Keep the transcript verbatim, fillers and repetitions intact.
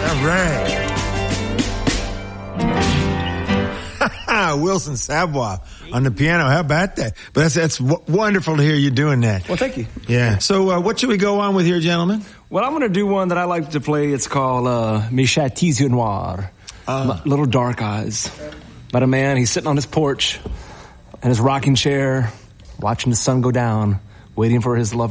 All right. Wilson Savoy on the piano. How about that? But that's, that's w- wonderful to hear you doing that. Well, thank you. Yeah. So uh, what should we go on with here, gentlemen? Well, I'm going to do one that I like to play. It's called uh, Mes Chats Yeux Noirs, uh. Little Dark Eyes. About a man, he's sitting on his porch in his rocking chair, watching the sun go down, waiting for his love.